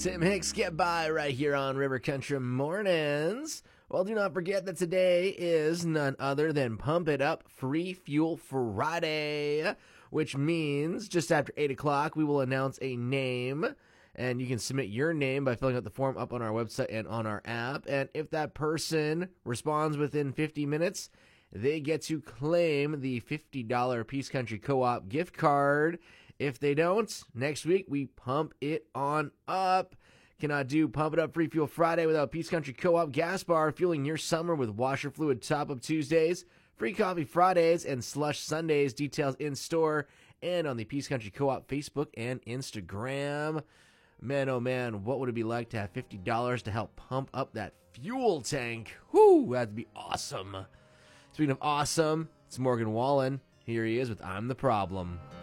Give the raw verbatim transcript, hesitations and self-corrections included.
Tim Hicks, get by right here on River Country Mornings. Well, do not forget that today is none other than Pump It Up Free Fuel Friday, which means just after eight o'clock we will announce a name, and you can submit your name by filling out the form up on our website and on our app. And if that person responds within fifty minutes, they get to claim the fifty dollars Peace Country Co-op gift card. If they don't, next week we pump it on up. Cannot do Pump It Up Free Fuel Friday without Peace Country Co-op Gas Bar, fueling your summer with washer fluid top-up Tuesdays, free coffee Fridays, and slush Sundays. Details in store and on the Peace Country Co-op Facebook and Instagram. Man, oh man, what would it be like to have fifty dollars to help pump up that fuel tank? Whoo, that'd be awesome. Speaking of awesome, it's Morgan Wallen. Here he is with I'm the Problem.